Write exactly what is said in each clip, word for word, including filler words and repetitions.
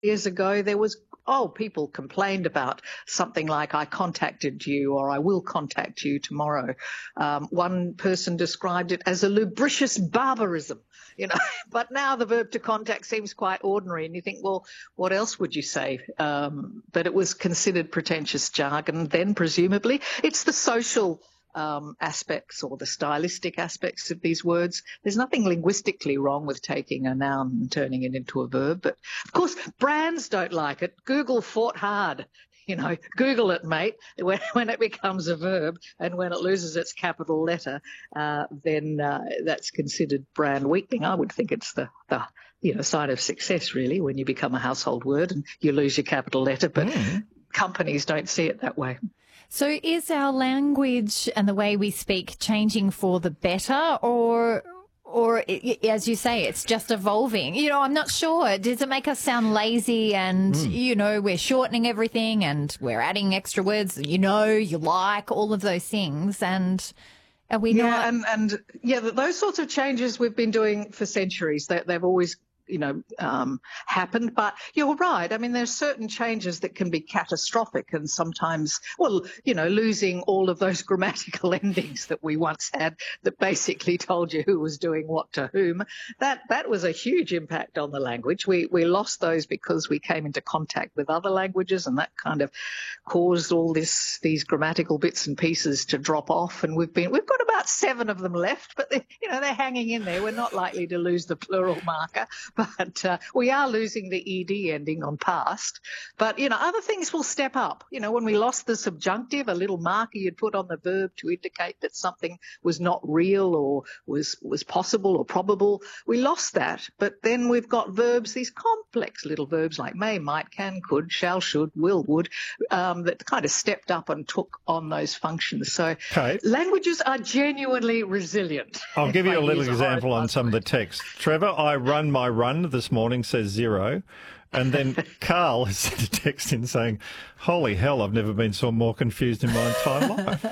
years ago, there was, oh, people complained about something like, I contacted you or I will contact you tomorrow. Um, one person described it as a lubricious barbarism, you know, but now the verb to contact seems quite ordinary and you think, well, what else would you say? Um, but it was considered pretentious jargon then, presumably. It's the social Um, aspects or the stylistic aspects of these words. There's nothing linguistically wrong with taking a noun and turning it into a verb. But, of course, brands don't like it. Google fought hard. You know, Google it, mate. When, when it becomes a verb and when it loses its capital letter, uh, then uh, that's considered brand weakening. I would think it's the, the you know, sign of success, really, when you become a household word and you lose your capital letter. But mm. companies don't see it that way. So is our language and the way we speak changing for the better, or, or as you say, it's just evolving? You know, I'm not sure. Does it make us sound lazy and, mm. you know, we're shortening everything and we're adding extra words, you know, you like, all of those things, and are we yeah, not? And, and, yeah, those sorts of changes we've been doing for centuries. They, they've always you know, um, happened. But you're right. I mean, there's certain changes that can be catastrophic and sometimes, well, you know, losing all of those grammatical endings that we once had that basically told you who was doing what to whom. That that was a huge impact on the language. We we lost those because we came into contact with other languages, and that kind of caused all this these grammatical bits and pieces to drop off. And we've been we've got about seven of them left, but they, you know, they're hanging in there. We're not likely to lose the plural marker. But uh, we are losing the ed ending on past. But, you know, other things will step up. You know, when we lost the subjunctive, a little marker you'd put on the verb to indicate that something was not real or was, was possible or probable, we lost that. But then we've got verbs, these complex little verbs like may, might, can, could, shall, should, will, would, um, that kind of stepped up and took on those functions. So Kate, languages are genuinely resilient. I'll give you a little example on some of the text. Trevor, I run my run this morning says zero. And then Carl has sent a text in saying, holy hell, I've never been so more confused in my entire life.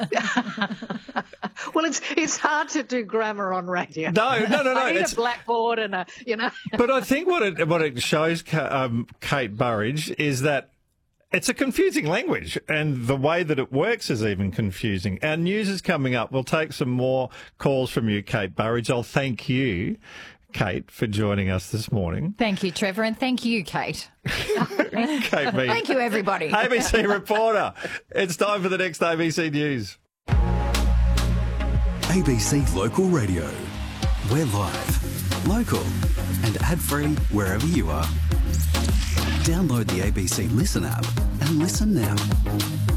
Well, it's it's hard to do grammar on radio. No, no, no, no. I need it's a blackboard and a, you know. But I think what it, what it shows, um, Kate Burridge, is that it's a confusing language, and the way that it works is even confusing. Our news is coming up. We'll take some more calls from you, Kate Burridge. I'll thank you, Kate, for joining us this morning. Thank you, Trevor, and thank you, Kate. Kate B. Thank you, everybody. A B C reporter. It's time for the next A B C News. A B C Local Radio. We're live, local and ad-free wherever you are. Download the A B C Listen app and listen now.